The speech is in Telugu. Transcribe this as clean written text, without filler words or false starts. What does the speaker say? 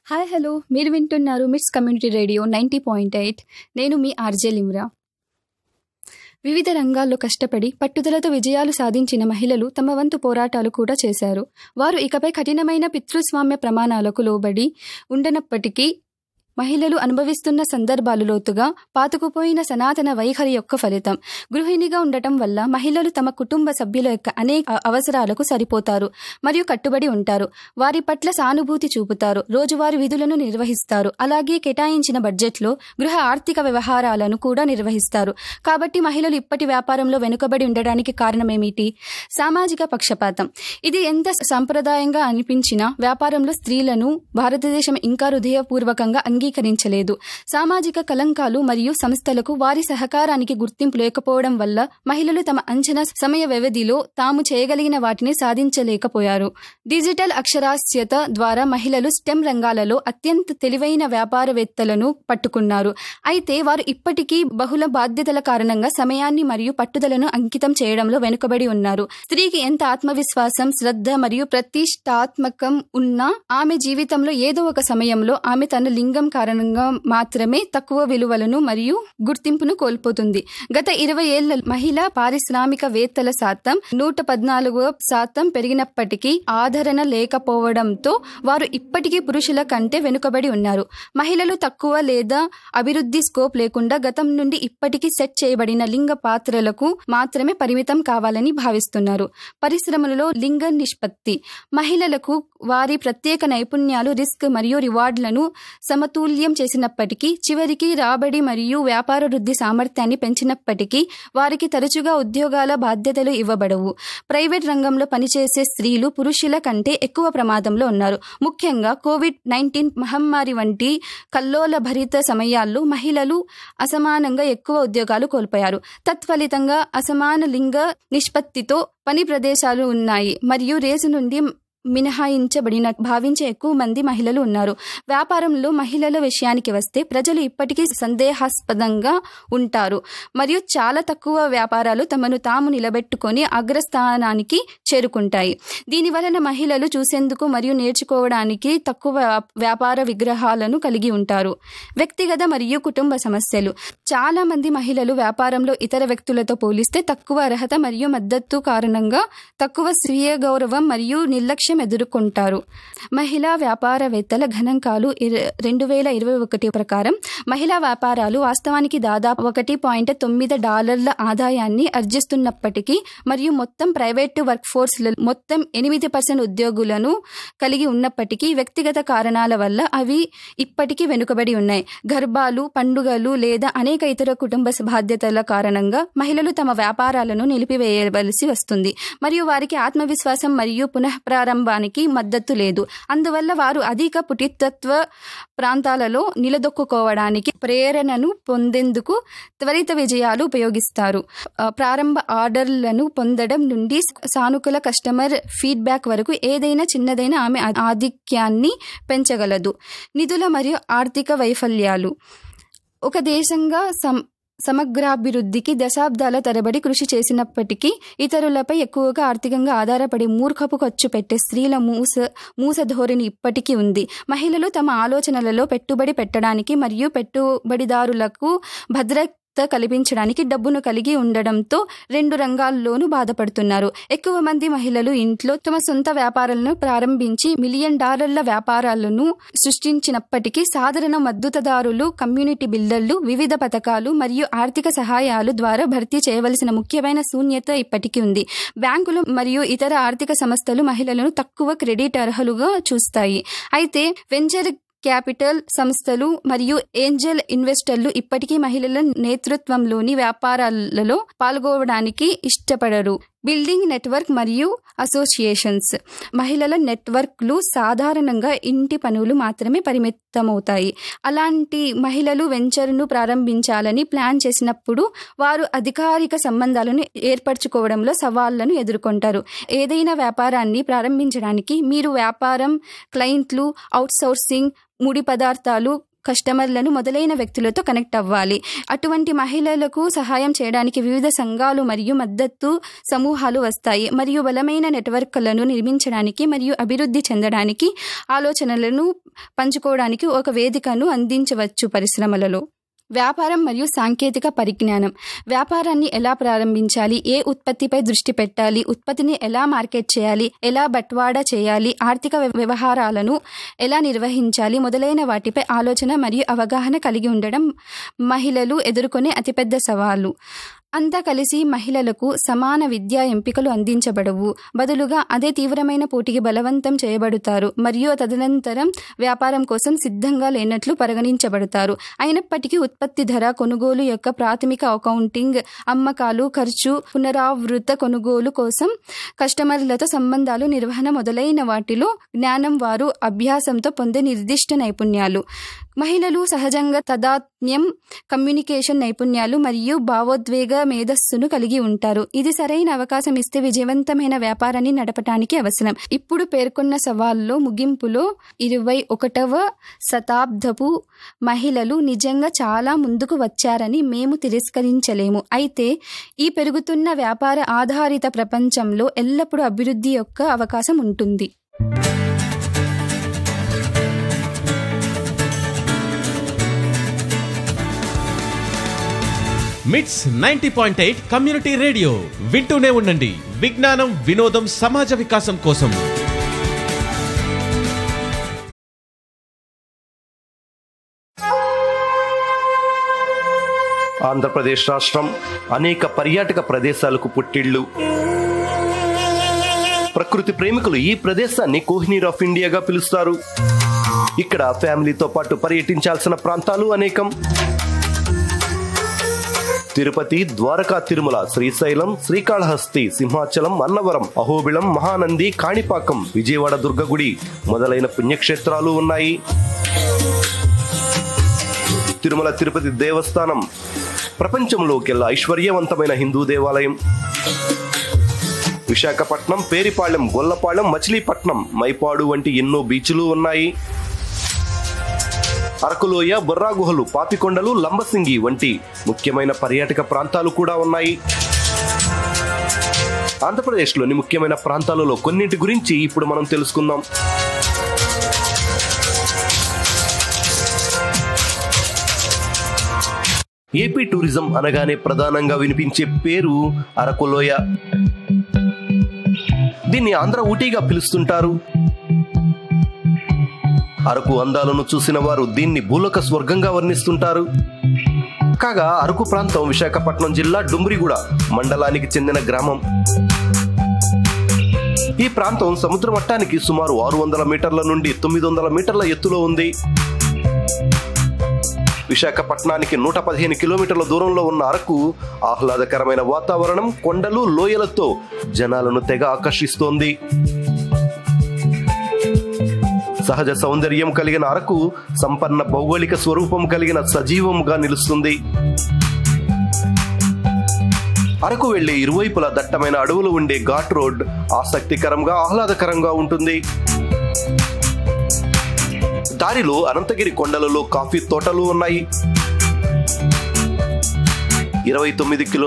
హాయ్ హలో మీరు వింటున్నారు మిట్స్ కమ్యూనిటీ రేడియో 90.8. నేను మీ ఆర్జే లిమ్రా. వివిధ రంగాల్లో కష్టపడి పట్టుదలతో విజయాలు సాధించిన మహిళలు తమ వంతు పోరాటాలు కూడా చేశారు. వారు ఇకపై కఠినమైన పితృస్వామ్య ప్రమాణాలకు లోబడి ఉండనప్పటికీ మహిళలు అనుభవిస్తున్న సందర్భాలు లోతుగా పాతుకుపోయిన సనాతన వైఖరి యొక్క ఫలితం. గృహిణిగా ఉండటం వల్ల మహిళలు తమ కుటుంబ సభ్యుల యొక్క అనేక అవసరాలకు సరిపోతారు మరియు కట్టుబడి ఉంటారు. వారి పట్ల సానుభూతి చూపుతారు, రోజువారీ విధులను నిర్వహిస్తారు, అలాగే కేటాయించిన బడ్జెట్లో గృహ ఆర్థిక వ్యవహారాలను కూడా నిర్వహిస్తారు. కాబట్టి మహిళలు ఇప్పటి వ్యాపారంలో వెనుకబడి ఉండడానికి కారణమేమిటి? సామాజిక పక్షపాతం. ఇది ఎంత సంప్రదాయంగా అనిపించినా వ్యాపారంలో స్త్రీలను భారతదేశం ఇంకా హృదయపూర్వకంగా అంగీకరించలేదు. సామాజిక కలంకాలు మరియు సంస్థలకు వారి సహకారానికి గుర్తింపు లేకపోవడం వల్ల మహిళలు తమ అంచనా సమయ వ్యవధిలో తాము చేయగలిగిన వాటిని సాధించలేకపోయారు. డిజిటల్ అక్షరాస్యత ద్వారా మహిళలు స్టెమ్ రంగాలలో అత్యంత తెలివైన వ్యాపారవేత్తలను పట్టుకున్నారు. అయితే వారు ఇప్పటికీ బహుళ బాధ్యతల కారణంగా సమయాన్ని మరియు పట్టుదలను అంకితం చేయడంలో వెనుకబడి ఉన్నారు. స్త్రీకి ఎంత ఆత్మవిశ్వాసం, శ్రద్ధ మరియు ప్రతిష్టాత్మకం ఉన్నా ఆమె జీవితంలో ఏదో ఒక సమయంలో ఆమె తన లింగం కారణంగా మాత్రమే తక్కువ విలువలను మరియు గుర్తింపును కోల్పోతుంది. గత 20 ఏళ్ల మహిళా పారిశ్రామికవేత్తల శాతం 114% పెరిగినప్పటికీ ఆదరణ లేకపోవడంతో వారు ఇప్పటికీ పురుషుల కంటే వెనుకబడి ఉన్నారు. మహిళలు తక్కువ లేదా అభివృద్ధి స్కోప్ లేకుండా గతం నుండి ఇప్పటికీ సెట్ చేయబడిన లింగ పాత్రలకు మాత్రమే పరిమితం కావాలని భావిస్తున్నారు. పరిశ్రమలలో లింగ నిష్పత్తి. మహిళలకు వారి ప్రత్యేక నైపుణ్యాలు, రిస్క్ మరియు రివార్డులను సమతుల్యం చేసినప్పటికీ, చివరికి రాబడి మరియు వ్యాపార వృద్ధి సామర్థ్యాన్ని పెంచినప్పటికీ వారికి తరచుగా ఉద్యోగాల బాధ్యతలు ఇవ్వబడవు. ప్రైవేట్ రంగంలో పనిచేసే స్త్రీలు పురుషుల కంటే ఎక్కువ ప్రమాదంలో ఉన్నారు. ముఖ్యంగా కోవిడ్-19 మహమ్మారి వంటి కల్లోల భరిత సమయాల్లో మహిళలు అసమానంగా ఎక్కువ ఉద్యోగాలు కోల్పోయారు. తత్ఫలితంగా అసమాన లింగ నిష్పత్తితో పని ప్రదేశాలు ఉన్నాయి మరియు రేసు నుండి మినహాయించబడిన భావించే ఎక్కువ మంది మహిళలు ఉన్నారు. వ్యాపారంలో మహిళల విషయానికి వస్తే ప్రజలు ఇప్పటికీ సందేహాస్పదంగా ఉంటారు మరియు చాలా తక్కువ వ్యాపారాలు తమను తాము నిలబెట్టుకొని అగ్రస్థానానికి చేరుకుంటాయి. దీని వలన మహిళలు చూసేందుకు మరియు నేర్చుకోవడానికి తక్కువ వ్యాపార విగ్రహాలను కలిగి ఉంటారు. వ్యక్తిగత మరియు కుటుంబ సమస్యలు. చాలా మంది మహిళలు వ్యాపారంలో ఇతర వ్యక్తులతో పోలిస్తే తక్కువ అర్హత మరియు మద్దతు కారణంగా తక్కువ స్వీయ గౌరవం మరియు నిర్లక్ష్యం ఎదుర్కొంటారు. మహిళా వ్యాపారవేత్తల గణాంకాలు 2021 ప్రకారం మహిళా వ్యాపారాలు వాస్తవానికి దాదాపు $1.9 ఆదాయాన్ని ఆర్జిస్తున్నప్పటికీ మరియు మొత్తం ప్రైవేటు వర్క్ ఫోర్స్ మొత్తం 8% ఉద్యోగులను కలిగి ఉన్నప్పటికీ వ్యక్తిగత కారణాల వల్ల అవి ఇప్పటికీ వెనుకబడి ఉన్నాయి. గర్భాలు, పండుగలు లేదా అనేక ఇతర కుటుంబ బాధ్యతల కారణంగా మహిళలు తమ వ్యాపారాలను నిలిపివేయవలసి వస్తుంది మరియు వారికి ఆత్మవిశ్వాసం మరియు పునఃప్రారంభానికి మద్దతు లేదు. అందువల్ల వారు అధిక పుటితత్వ ప్రాంతాలలో నిలదొక్కుకోవడానికి ప్రేరణను పొందేందుకు త్వరిత విజయాలు ఉపయోగిస్తారు. ప్రారంభ ఆర్డర్లను పొందడం నుండి సానుకూల కస్టమర్ ఫీడ్బ్యాక్ వరకు ఏదైనా చిన్నదైన ఆమె ఆధిక్యాన్ని పెంచగలదు. నిధుల మరియు ఆర్థిక వైఫల్యాలు. ఒక దేశంగా సమగ్రాభివృద్ధికి దశాబ్దాల తరబడి కృషి చేసినప్పటికీ ఇతరులపై ఎక్కువగా ఆర్థికంగా ఆధారపడి మూర్ఖపు ఖర్చు పెట్టే స్త్రీల మూస ధోరణి ఇప్పటికీ ఉంది. మహిళలు తమ ఆలోచనలలో పెట్టుబడి పెట్టడానికి మరియు పెట్టుబడిదారులకు భద్రత కల్పించడానికి డబ్బును కలిగి ఉండడంతో 2 రంగాల్లోనూ బాధపడుతున్నారు. ఎక్కువ మంది మహిళలు ఇంట్లో తమ సొంత వ్యాపారాలను ప్రారంభించి $1 మిలియన్ వ్యాపారాలను సృష్టించినప్పటికీ సాధారణ మద్దతుదారులు, కమ్యూనిటీ బిల్డర్లు, వివిధ పథకాలు మరియు ఆర్థిక సహాయాలు ద్వారా భర్తీ చేయవలసిన ముఖ్యమైన శూన్యత ఇప్పటికీ ఉంది. బ్యాంకులు మరియు ఇతర ఆర్థిక సంస్థలు మహిళలను తక్కువ క్రెడిట్ అర్హులుగా చూస్తాయి. అయితే వెంచర్ క్యాపిటల్ సంస్థలు మరియు ఏంజల్ ఇన్వెస్టర్లు ఇప్పటికీ మహిళల నేతృత్వంలోని వ్యాపారాలలో పాల్గొనడానికి ఇష్టపడరు. బిల్డింగ్ నెట్వర్క్ మరియు అసోసియేషన్స్. మహిళల నెట్వర్క్లు సాధారణంగా ఇంటి పనులు మాత్రమే పరిమితమవుతాయి. అలాంటి మహిళలు వెంచర్ను ప్రారంభించాలని ప్లాన్ చేసినప్పుడు వారు అధికారిక సంబంధాలను ఏర్పరచుకోవడంలో సవాళ్లను ఎదుర్కొంటారు. ఏదైనా వ్యాపారాన్ని ప్రారంభించడానికి మీరు వ్యాపారం, క్లయింట్లు, అవుట్సోర్సింగ్, ముడి పదార్థాలు, కస్టమర్లను మొదలైన వ్యక్తులతో కనెక్ట్ అవ్వాలి. అటువంటి మహిళలకు సహాయం చేయడానికి వివిధ సంఘాలు మరియు మద్దతు సమూహాలు వస్తాయి మరియు బలమైన నెట్వర్క్లను నిర్మించడానికి మరియు అభివృద్ధి చెందడానికి ఆలోచనలను పంచుకోవడానికి ఒక వేదికను అందించవచ్చు. పరిశ్రమలలో వ్యాపారం మరియు సాంకేతిక పరిజ్ఞానం. వ్యాపారాన్ని ఎలా ప్రారంభించాలి, ఏ ఉత్పత్తిపై దృష్టి పెట్టాలి, ఉత్పత్తిని ఎలా మార్కెట్ చేయాలి, ఎలా బట్వాడా చేయాలి, ఆర్థిక వ్యవహారాలను ఎలా నిర్వహించాలి మొదలైన వాటిపై ఆలోచన మరియు అవగాహన కలిగి ఉండడం మహిళలు ఎదుర్కొనే అతిపెద్ద సవాలు. అంతా కలిసి మహిళలకు సమాన విద్యా ఎంపికలు అందించబడవు, బదులుగా అదే తీవ్రమైన పోటీకి బలవంతం చేయబడతారు మరియు తదనంతరం వ్యాపారం కోసం సిద్ధంగా లేనట్లు పరిగణించబడతారు. అయినప్పటికీ ఉత్పత్తి ధర, కొనుగోలు యొక్క ప్రాథమిక అకౌంటింగ్, అమ్మకాలు, ఖర్చు, పునరావృత కొనుగోలు కోసం కస్టమర్లతో సంబంధాలు, నిర్వహణ మొదలైన వాటిలో జ్ఞానం వారు అభ్యాసంతో పొందే నిర్దిష్ట నైపుణ్యాలు. మహిళలు సహజంగా తాదాత్మ్యం, కమ్యూనికేషన్ నైపుణ్యాలు మరియు భావోద్వేగ మేధస్సును కలిగి ఉంటారు. ఇది సరైన అవకాశం ఇస్తే విజయవంతమైన వ్యాపారాన్ని నడపడానికి అవసరం. ఇప్పుడు పేర్కొన్న సవాల్లో ముగింపులో 21వ శతాబ్దపు మహిళలు నిజంగా చాలా ముందుకు వచ్చారని మేము తిరస్కరించలేము. అయితే ఈ పెరుగుతున్న వ్యాపార ఆధారిత ప్రపంచంలో ఎల్లప్పుడూ అభివృద్ధి యొక్క అవకాశం ఉంటుంది. మిట్స్ 90.8 కమ్యూనిటీ రేడియో వింటూనే ఉండండి. విజ్ఞానం, వినోదం, సమాజ వికాసం కోసం. ఆంధ్రప్రదేశ్ రాష్ట్రం అనేక పర్యాటక ప్రదేశాలకు పుట్టిల్లు. ప్రకృతి ప్రేమికులు ఈ ప్రదేశాన్ని కోహినూర్ ఆఫ్ ఇండియాగా పిలుస్తారు. ఇక్కడ ఫ్యామిలీతో పాటు పర్యటించాల్సిన ప్రాంతాలు అనేకం. తిరుపతి, ద్వారకా, తిరుమల, శ్రీశైలం, శ్రీకాళహస్తి, సింహాచలం, అన్నవరం, అహోబిళం, మహానంది, కాణిపాకం, విజయవాడ దుర్గగుడి మొదలైన పుణ్యక్షేత్రాలు ఉన్నాయి. తిరుమల తిరుపతి దేవస్థానం ప్రపంచంలోకెల్లా ఐశ్వర్యవంతమైన హిందూ దేవాలయం. విశాఖపట్నం, పేరిపాళెం, గొల్లపాళెం, మచిలీపట్నం, మైపాడు వంటి ఎన్నో బీచ్లు ఉన్నాయి. అరకులోయ, బొర్రా గుహలు, పాపికొండలు, లంబసింగి వంటి ముఖ్యమైన పర్యాటక ప్రాంతాలు కూడా ఉన్నాయి. ఆంధ్రప్రదేశ్లోని ముఖ్యమైన ప్రాంతాలలో కొన్నింటి గురించి ఇప్పుడు మనం తెలుసుకుందాం. ఏపీ టూరిజం అనగానే ప్రధానంగా వినిపించే పేరు అరకులోయ. దీన్ని ఆంధ్ర ఊటీగా పిలుస్తుంటారు. అరకు అందాలను చూసిన వారు దీన్ని భూలోక స్వర్గంగా వర్ణిస్తుంటారు. కాగా అరకు ప్రాంతం విశాఖపట్నం జిల్లా డుమ్రిగూడ మండలానికి చెందిన గ్రామం. ఈ ప్రాంతం సముద్ర మట్టానికి సుమారు 600 మీటర్ల నుండి 900 మీటర్ల ఎత్తులో ఉంది. విశాఖపట్నానికి 115 కిలోమీటర్ల దూరంలో ఉన్న అరకు ఆహ్లాదకరమైన వాతావరణం, కొండలు, లోయలతో జనాలను తెగ ఆకర్షిస్తోంది. సహజ సౌందర్యం కలిగిన అరకు సంపన్న భౌగోళిక స్వరూపం కలిగిన సజీవంగా నిలుస్తుంది. అరకు వెళ్లే ఇరువైపులా దట్టమైన అడవులు ఉండే ఘాట్ రోడ్ ఆసక్తికరంగా, ఆహ్లాదకరంగా ఉంటుంది. దారిలో అనంతగిరి కొండలలో కాఫీ తోటలు ఉన్నాయి. 29